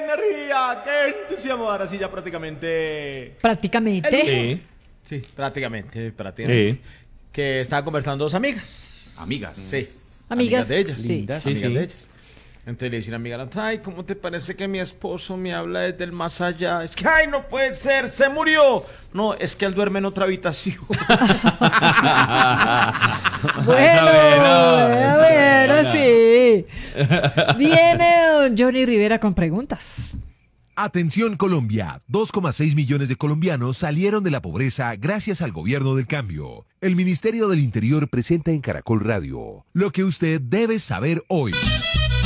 energía! ¡Qué entusiasmo! Ahora sí, ya prácticamente... Prácticamente. Sí. Sí, prácticamente. Sí. Que estaba conversando dos amigas. Amigas. Sí. Amigas. de ellas. Sí. Lindas. Sí, Amigas sí. de ellas. Entonces le dice una amiga a la otra, ay, ¿cómo te parece que mi esposo me habla desde el más allá? Es que, ay, no puede ser, se murió. No, es que él duerme en otra habitación. Bueno, sí. Viene don Johnny Rivera con preguntas. Atención Colombia, 2,6 millones de colombianos salieron de la pobreza gracias al gobierno del cambio. El Ministerio del Interior presenta en Caracol Radio lo que usted debe saber hoy.